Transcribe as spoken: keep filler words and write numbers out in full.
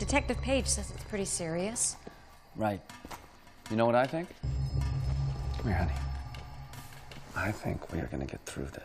Detective Page says it's pretty serious. Right. You know what I think? Come here, honey. I think we are going to get through this.